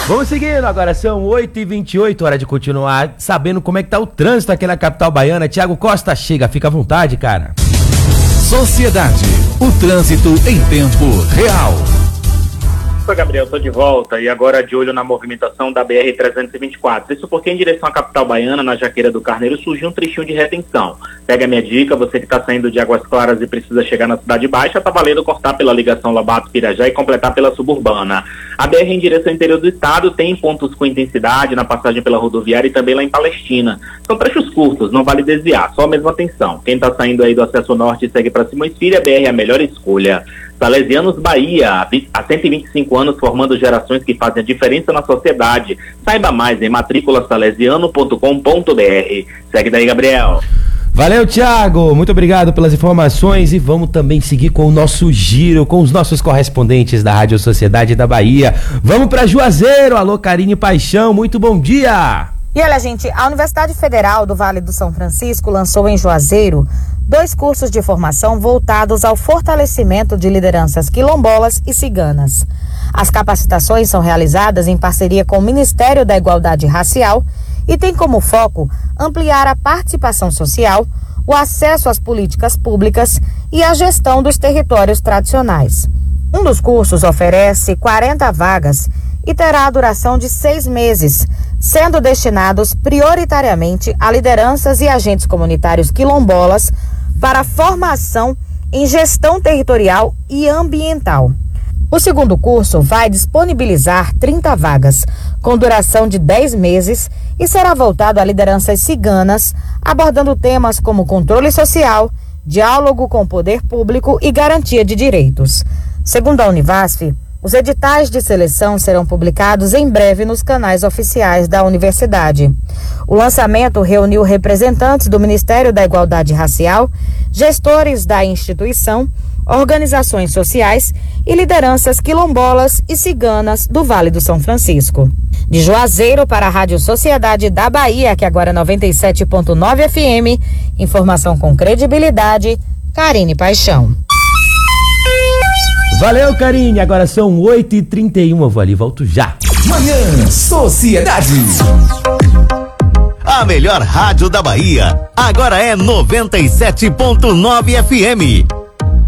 Vamos seguindo, agora são 8h28, hora de continuar sabendo como é que tá o trânsito aqui na capital baiana. Tiago Costa chega, fica à vontade, cara. Sociedade, o trânsito em tempo real. Oi, Gabriel, estou de volta e agora de olho na movimentação da BR-324. Isso porque em direção à capital baiana, na Jaqueira do Carneiro, surgiu um trechinho de retenção. Pega a minha dica, você que está saindo de Águas Claras e precisa chegar na Cidade Baixa, tá valendo cortar pela ligação Lobato-Pirajá e completar pela suburbana. A BR em direção ao interior do estado tem pontos com intensidade na passagem pela rodoviária e também lá em Palestina. São trechos curtos, não vale desviar, só a mesma atenção. Quem está saindo aí do acesso norte e segue para Simões Filho, a BR é a melhor escolha. Salesianos Bahia, há 125 anos formando gerações que fazem a diferença na sociedade. Saiba mais em matriculasalesiano.com.br. Segue daí, Gabriel. Valeu, Thiago, muito obrigado pelas informações e vamos também seguir com o nosso giro, com os nossos correspondentes da Rádio Sociedade da Bahia. Vamos para Juazeiro, alô Karine Paixão, muito bom dia! E olha, gente, a Universidade Federal do Vale do São Francisco lançou em Juazeiro 2 cursos de formação voltados ao fortalecimento de lideranças quilombolas e ciganas. As capacitações são realizadas em parceria com o Ministério da Igualdade Racial e tem como foco ampliar a participação social, o acesso às políticas públicas e a gestão dos territórios tradicionais. Um dos cursos oferece 40 vagas e terá a duração de 6 meses, sendo destinados prioritariamente a lideranças e agentes comunitários quilombolas para formação em gestão territorial e ambiental. O segundo curso vai disponibilizar 30 vagas, com duração de 10 meses e será voltado a lideranças ciganas, abordando temas como controle social, diálogo com o poder público e garantia de direitos. Segundo a Univasf, os editais de seleção serão publicados em breve nos canais oficiais da universidade. O lançamento reuniu representantes do Ministério da Igualdade Racial, gestores da instituição, organizações sociais e lideranças quilombolas e ciganas do Vale do São Francisco. De Juazeiro para a Rádio Sociedade da Bahia, que agora é 97.9 FM, informação com credibilidade, Karine Paixão. Valeu, Karine, agora são 8h31, eu vou ali, volto já. Manhã Sociedade. A melhor rádio da Bahia, agora é 97.9 FM.